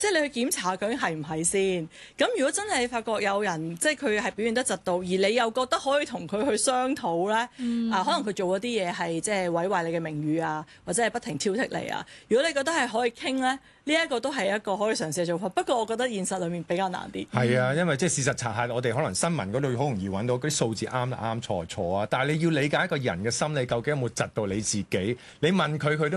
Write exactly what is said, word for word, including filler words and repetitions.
即係你去檢查究竟係唔係先？咁如果真係發覺有人即係佢係表現得窒到，而你又覺得可以同佢去商討咧，嗯、啊可能佢做嗰啲嘢係即係毀壞你嘅名譽啊，或者係不停挑剔你啊。如果你覺得係可以傾咧，呢、這、一個都係一個可以嘗試嘅做法。不過我覺得現實裡面比較難啲。係啊，因為即係事實查下，我哋可能新聞嗰度好容易揾到嗰啲數字啱就啱，錯就錯啊。但係你要理解一個人嘅心理究竟有冇窒到你自己，你問佢佢都